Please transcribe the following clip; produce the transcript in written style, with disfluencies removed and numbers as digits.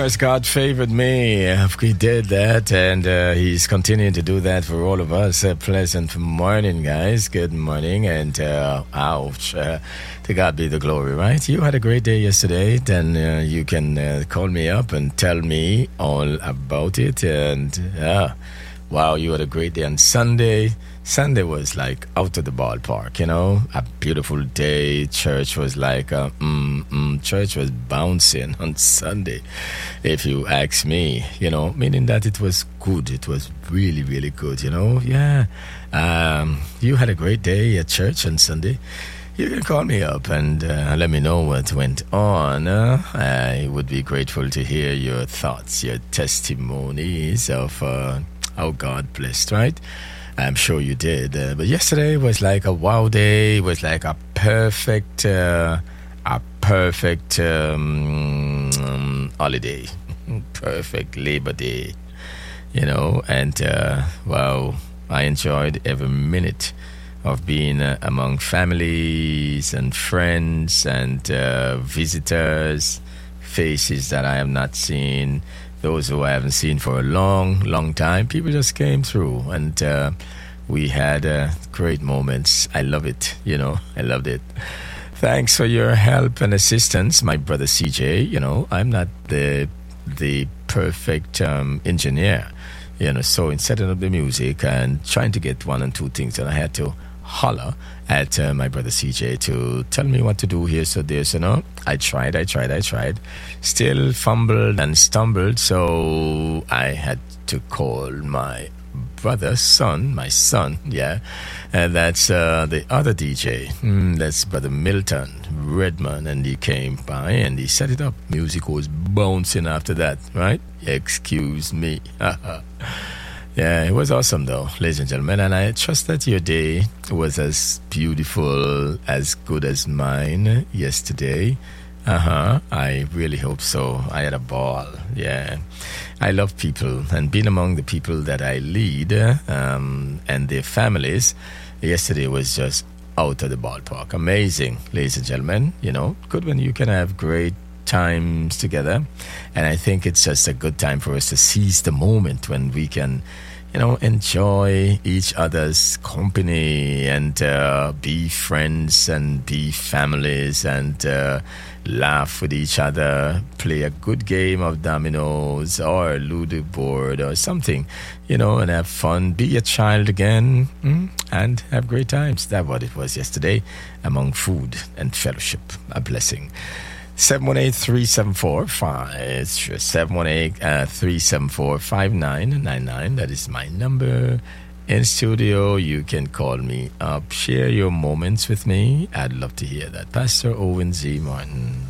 course, God favored me. He did that, and He's continuing to do that for all of us. A pleasant morning, guys. Good morning, and ouch. To God be the glory, right? You had a great day yesterday, then you can call me up and tell me all about it. And wow, you had a great day on Sunday. Sunday was like out of the ballpark, a beautiful day. Church was like, church was bouncing on Sunday, if you ask me, meaning that it was good. It was really, really good, yeah. You had a great day at church on Sunday. You can call me up and let me know what went on. I would be grateful to hear your thoughts, your testimonies of how God blessed, right? I'm sure you did. But yesterday was like a wow day. It was like a perfect holiday. Perfect Labor Day, and wow, I enjoyed every minute of being among families and friends and visitors, faces that I have not seen, those who I haven't seen for a long, long time. People just came through, and we had great moments. I love it, I loved it. Thanks for your help and assistance, my brother CJ. I'm not the perfect engineer, so in setting up the music and trying to get one and two things, and I had to holler at my brother CJ to tell me what to do here, so there, I tried, still fumbled and stumbled, so I had to call my brother's son, my son, and that's the other DJ, that's brother Milton Redman, and he came by and he set it up. Music was bouncing after that, right? Excuse me. Yeah, it was awesome though, ladies and gentlemen, and I trust that your day was as beautiful, as good as mine yesterday. I really hope so. I had a ball, yeah. I love people, and being among the people that I lead and their families, yesterday was just out of the ballpark. Amazing, ladies and gentlemen, good when you can have great times together, and I think it's just a good time for us to seize the moment when we can enjoy each other's company and be friends and be families and laugh with each other, play a good game of dominoes or Ludo board or something, and have fun, be a child again, and have great times. That's what it was yesterday, among food and fellowship. A blessing. 718-374-5999. That is my number. In studio, you can call me up. Share your moments with me. I'd love to hear that. Pastor Owen Z. Martin.